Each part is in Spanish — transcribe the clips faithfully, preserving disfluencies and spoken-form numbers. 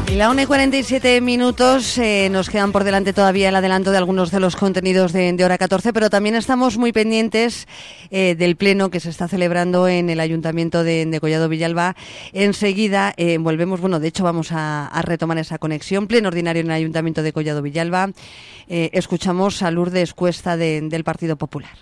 La una y cuarenta y siete minutos, eh, nos quedan por delante todavía el adelanto de algunos de los contenidos de, de Hora catorce, pero también estamos muy pendientes eh, del pleno que se está celebrando en el Ayuntamiento de, de Collado Villalba. Enseguida eh, volvemos, bueno, de hecho vamos a, a retomar esa conexión. Pleno ordinario en el Ayuntamiento de Collado Villalba. Eh, escuchamos a Lourdes Cuesta de, del Partido Popular.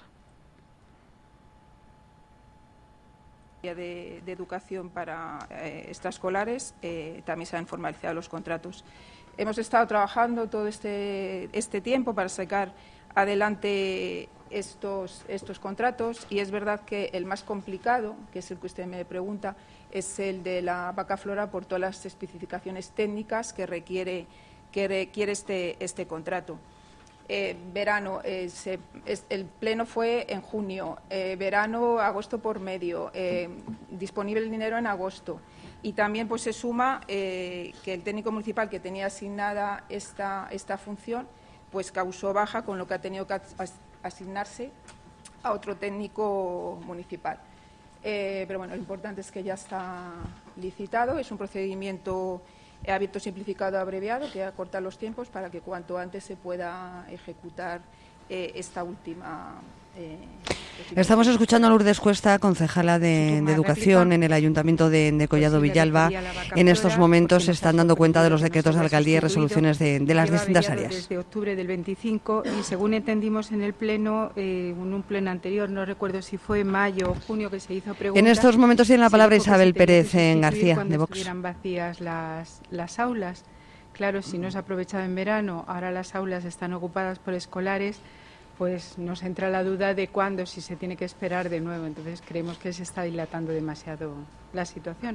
De, de educación para eh, extraescolares eh, también se han formalizado los contratos. Hemos estado trabajando todo este, este tiempo para sacar adelante estos, estos contratos y es verdad que el más complicado, que es el que usted me pregunta, es el de la vaca flora por todas las especificaciones técnicas que requiere, que requiere este, este contrato. Eh, verano, eh, se, es, el pleno fue en junio, eh, verano, agosto por medio, eh, disponible el dinero en agosto y también pues se suma eh, que el técnico municipal que tenía asignada esta, esta función pues causó baja, con lo que ha tenido que as, asignarse a otro técnico municipal. Eh, pero bueno, lo importante es que ya está licitado, es un procedimiento He abierto simplificado abreviado que acorta los tiempos para que cuanto antes se pueda ejecutar eh, esta última. Eh, Estamos escuchando a Lourdes Cuesta, concejala de, de Educación en el Ayuntamiento de, de Collado Villalba. En estos momentos se están dando cuenta de los decretos de alcaldía y resoluciones de, de las distintas áreas. Desde octubre del veinticinco y según entendimos en el pleno, eh, en un pleno anterior, no recuerdo si fue mayo o junio que se hizo pregunta. En estos momentos tiene la palabra Isabel Pérez en García, de Vox. Estuvieran vacías las, las aulas. Claro, si no se ha aprovechado en verano, ahora las aulas están ocupadas por escolares, pues nos entra la duda de cuándo, si se tiene que esperar de nuevo. Entonces creemos que se está dilatando demasiado la situación.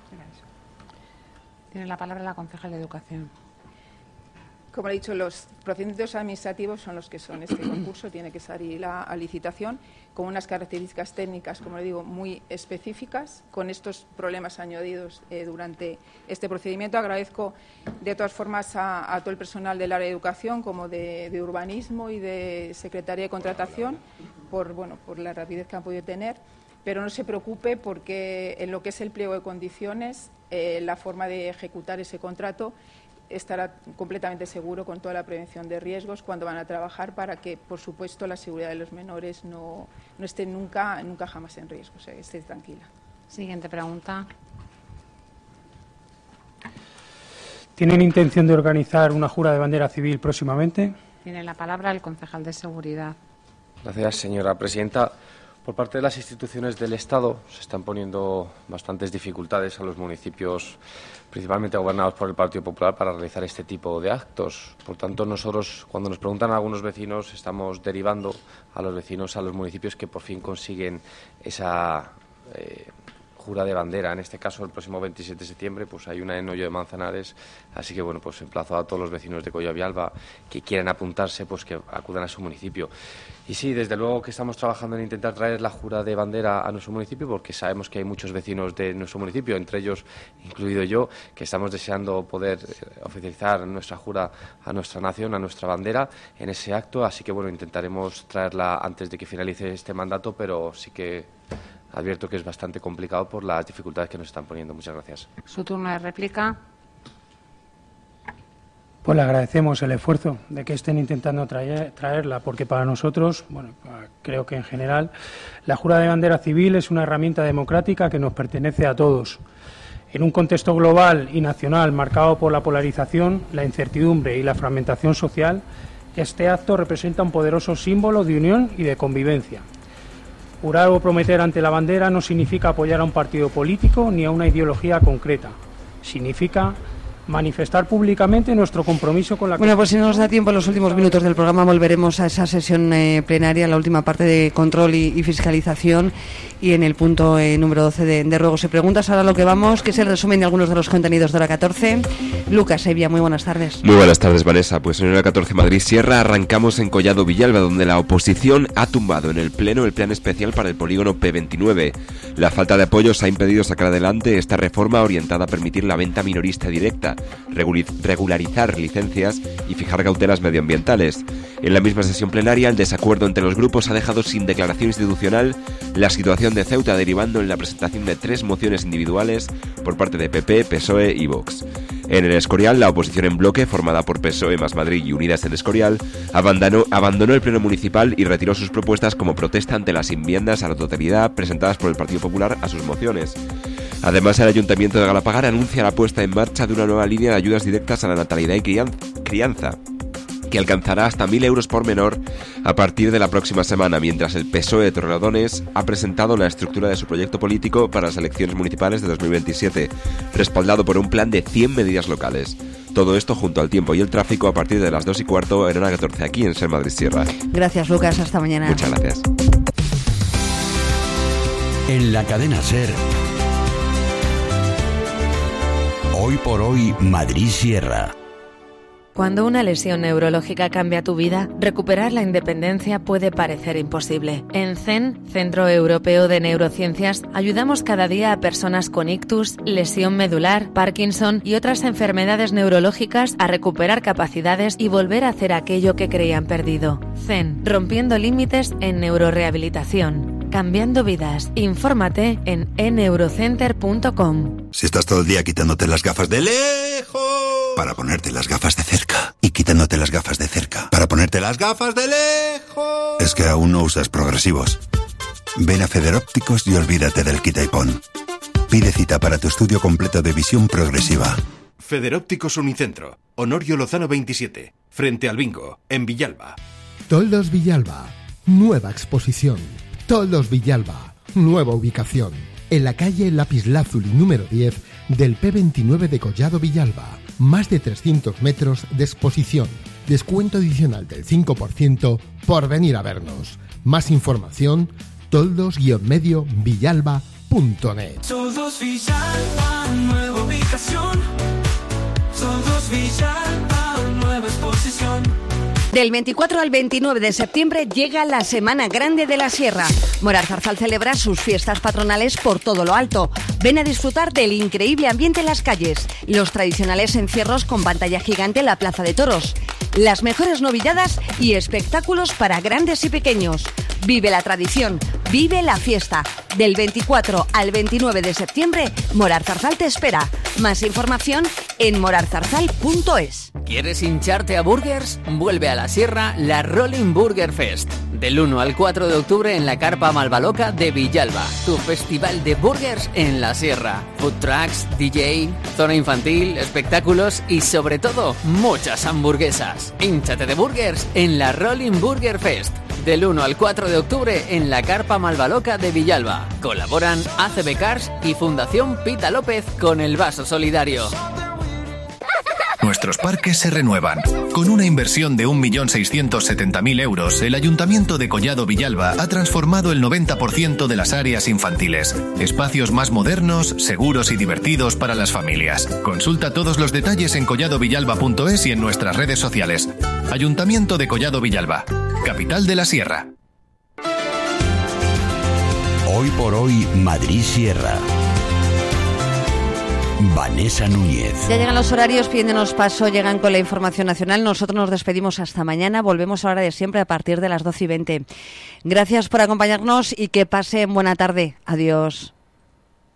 Tiene la palabra la concejala de Educación. Como he dicho, los procedimientos administrativos son los que son. Este concurso tiene que salir a, a licitación con unas características técnicas, como le digo, muy específicas, con estos problemas añadidos eh, durante este procedimiento. Agradezco de todas formas a, a todo el personal del área de educación, como de, de urbanismo y de Secretaría de Contratación, por, bueno, por la rapidez que han podido tener. Pero no se preocupe porque en lo que es el pliego de condiciones, eh, la forma de ejecutar ese contrato estará completamente seguro con toda la prevención de riesgos cuando van a trabajar para que, por supuesto, la seguridad de los menores no, no esté nunca, nunca jamás en riesgo, o sea, esté tranquila. Siguiente pregunta. ¿Tienen intención de organizar una jura de bandera civil próximamente? Tiene la palabra el concejal de Seguridad. Gracias, señora presidenta. Por parte de las instituciones del Estado se están poniendo bastantes dificultades a los municipios, principalmente gobernados por el Partido Popular, para realizar este tipo de actos. Por tanto, nosotros, cuando nos preguntan a algunos vecinos, estamos derivando a los vecinos a los municipios que por fin consiguen esa eh, jura de bandera. En este caso, el próximo veintisiete de septiembre, pues hay una en Hoyo de Manzanares, así que bueno, pues emplazo a todos los vecinos de Collado Villalba que quieran apuntarse, pues que acudan a su municipio. Y sí, desde luego que estamos trabajando en intentar traer la jura de bandera a nuestro municipio, porque sabemos que hay muchos vecinos de nuestro municipio, entre ellos incluido yo, que estamos deseando poder oficializar nuestra jura a nuestra nación, a nuestra bandera en ese acto. Así que bueno, intentaremos traerla antes de que finalice este mandato, pero sí que advierto que es bastante complicado por las dificultades que nos están poniendo. Muchas gracias. Su turno de réplica. Pues le agradecemos el esfuerzo de que estén intentando traer, traerla, porque para nosotros, bueno, creo que en general, la jura de bandera civil es una herramienta democrática que nos pertenece a todos. En un contexto global y nacional marcado por la polarización, la incertidumbre y la fragmentación social, este acto representa un poderoso símbolo de unión y de convivencia. Jurar o prometer ante la bandera no significa apoyar a un partido político ni a una ideología concreta. Significa manifestar públicamente nuestro compromiso con la... Bueno, pues si no nos da tiempo en los últimos minutos del programa volveremos a esa sesión eh, plenaria, la última parte de control y, y fiscalización, y en el punto eh, número doce de, de ruegos y preguntas. Ahora lo que vamos, que es el resumen de algunos de los contenidos de Hora catorce. Lucas Evia, muy buenas tardes. Muy buenas tardes, Vanessa. Pues en Hora catorce Madrid Sierra arrancamos en Collado Villalba, donde la oposición ha tumbado en el Pleno el plan especial para el polígono P veintinueve. La falta de apoyos ha impedido sacar adelante esta reforma orientada a permitir la venta minorista directa, regularizar licencias y fijar cautelas medioambientales. En la misma sesión plenaria, el desacuerdo entre los grupos ha dejado sin declaración institucional la situación de Ceuta, derivando en la presentación de tres mociones individuales por parte de P P, P S O E y Vox. En el Escorial, la oposición en bloque, formada por P S O E más Madrid y Unidas en Escorial, abandonó, abandonó el pleno municipal y retiró sus propuestas como protesta ante las enmiendas a la totalidad presentadas por el Partido Popular a sus mociones. Además, el Ayuntamiento de Galapagar anuncia la puesta en marcha de una nueva línea de ayudas directas a la natalidad y crianza, que alcanzará hasta mil euros por menor a partir de la próxima semana, mientras el P S O E de Torrelodones ha presentado la estructura de su proyecto político para las elecciones municipales de dos mil veintisiete, respaldado por un plan de cien medidas locales. Todo esto junto al tiempo y el tráfico a partir de las dos y cuarto en hora catorce aquí en Ser Madrid Sierra. Gracias, Lucas. Hasta mañana. Muchas gracias. En la cadena Ser, hoy por hoy Madrid Sierra. Cuando una lesión neurológica cambia tu vida, recuperar la independencia puede parecer imposible. En C E N, Centro Europeo de Neurociencias, ayudamos cada día a personas con ictus, lesión medular, Parkinson y otras enfermedades neurológicas a recuperar capacidades y volver a hacer aquello que creían perdido. C E N, rompiendo límites en neurorehabilitación. Cambiando vidas. Infórmate en e neurocenter punto com. Si estás todo el día quitándote las gafas de lejos para ponerte las gafas de cerca y quitándote las gafas de cerca para ponerte las gafas de lejos, es que aún no usas progresivos. Ven a Federópticos y olvídate del quita y pon. Pide cita para tu estudio completo de visión progresiva. Federópticos Unicentro, Honorio Lozano veintisiete, frente al Bingo, en Villalba. Toldos Villalba, nueva exposición. Toldos Villalba, nueva ubicación. En la calle Lapislázuli número diez del P veintinueve de Collado Villalba. Más de trescientos metros de exposición. Descuento adicional del cinco por ciento por venir a vernos. Más información, toldos medio villalba punto net. Toldos Villalba, nueva ubicación. Toldos Villalba, nueva exposición. Del veinticuatro al veintinueve de septiembre llega la Semana Grande de la Sierra. Moralzarzal celebra sus fiestas patronales por todo lo alto. Ven a disfrutar del increíble ambiente en las calles, los tradicionales encierros con pantalla gigante en la Plaza de Toros, las mejores novilladas y espectáculos para grandes y pequeños. Vive la tradición, vive la fiesta. Del veinticuatro al veintinueve de septiembre, Moralzarzal te espera. Más información en moralzarzal punto es. ¿Quieres hincharte a burgers? Vuelve a la Sierra la Rolling Burger Fest. Del uno al cuatro de octubre en la Carpa Malvaloca de Villalba. Tu festival de burgers en la Sierra. Food trucks, D J, zona infantil, espectáculos y sobre todo, muchas hamburguesas. Hínchate de burgers en la Rolling Burger Fest. Del uno al cuatro de octubre en la Carpa Malvaloca de Villalba. Colaboran A C B Cars y Fundación Pita López con el Vaso Solidario. Nuestros parques se renuevan. Con una inversión de un millón seiscientos setenta mil euros, el Ayuntamiento de Collado Villalba ha transformado el noventa por ciento de las áreas infantiles. Espacios más modernos, seguros y divertidos para las familias. Consulta todos los detalles en collado villalba punto es y en nuestras redes sociales. Ayuntamiento de Collado Villalba, capital de la Sierra. Hoy por hoy, Madrid Sierra. Vanessa Núñez. Ya llegan los horarios, pidiéndonos paso, llegan con la información nacional. Nosotros nos despedimos hasta mañana. Volvemos a la hora de siempre a partir de las doce y veinte. Gracias por acompañarnos y que pasen buena tarde. Adiós.